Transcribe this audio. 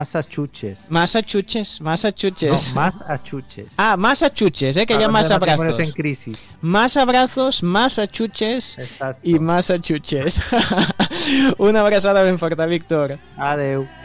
Massachusetts. Massachusetts. No, Massachusetts. Massachusetts, que ya más abrazos. En crisis. Más abrazos, Massachusetts. Exacto. Y Massachusetts. Una abrazada ben forta, Víctor. Adeu.